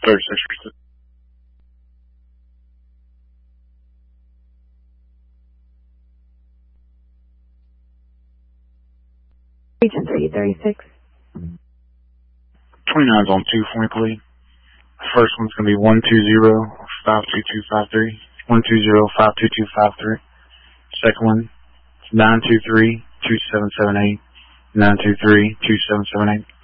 36%. Region 336. 29's on 2 for me, please. First one's going to be 120-52253. 120-52253. Second one, 923-2778. 923-2778.